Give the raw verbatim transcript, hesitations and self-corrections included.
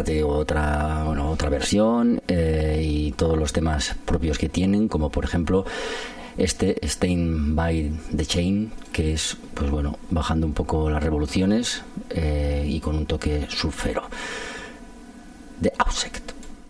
parte otra, bueno, otra versión, eh, y todos los temas propios que tienen, como por ejemplo este Staying by the Chain, que es, pues bueno, bajando un poco las revoluciones, eh, y con un toque surfero. The Outsect.